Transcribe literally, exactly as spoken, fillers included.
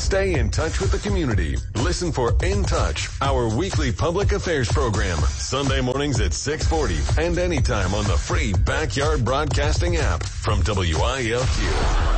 Stay in touch with the community. Listen for In Touch, our weekly public affairs program, Sunday mornings at six forty and anytime on the free Backyard Broadcasting app from W I L Q.